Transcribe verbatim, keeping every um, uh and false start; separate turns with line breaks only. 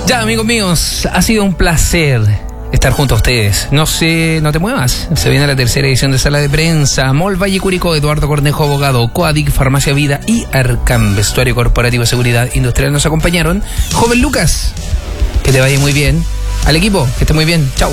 Ya, amigos míos, ha sido un placer estar junto a ustedes. No se, no te muevas. Se viene la tercera edición de Sala de Prensa. Mall Valle Curicó, Eduardo Cornejo, abogado, Coadic, Farmacia Vida y Arcam, vestuario corporativo, seguridad industrial nos acompañaron. Joven Lucas, que te vaya muy bien. Al equipo, que esté muy bien. Chao.